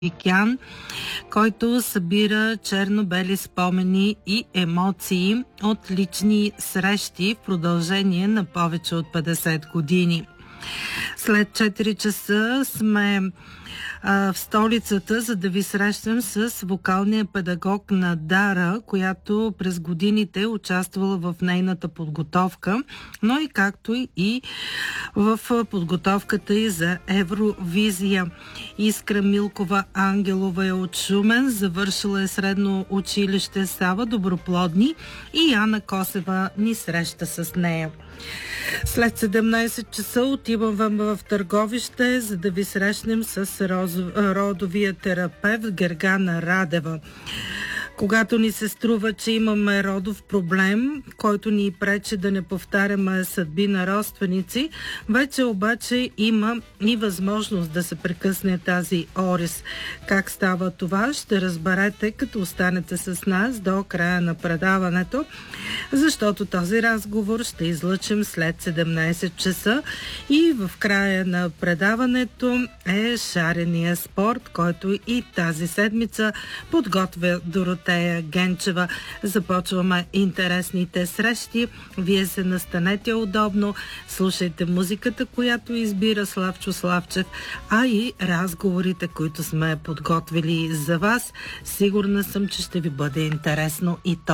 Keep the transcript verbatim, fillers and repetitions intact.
океан, който събира черно-бели спомени и емоции от лични срещи в продължение на повече от петдесет години. След четири часа сме а, в столицата, за да ви срещам с вокалния педагог на Дара, която през годините е участвала в нейната подготовка, но и както и в подготовката и за Евровизия. Искра Милкова Ангелова е от Шумен, завършила е средно училище Сава Доброплодни и Яна Косева ни среща с нея. След седемнайсет часа отивам в Търговище, за да ви срещнем с родовия терапевт Гергана Радева. Когато ни се струва, че имаме родов проблем, който ни пречи да не повтаряме съдби на родственици, вече обаче има и възможност да се прекъсне тази орис. Как става това, ще разберете, като останете с нас до края на предаването, защото този разговор ще излъчим след седемнайсет часа и в края на предаването е шарения спорт, който и тази седмица подготвя Доротея Генчева. Започваме интересните срещи. Вие се настанете удобно, слушайте музиката, която избира Славчо Славчев, а и разговорите, които сме подготвили за вас. Сигурна съм, че ще ви бъде интересно и то.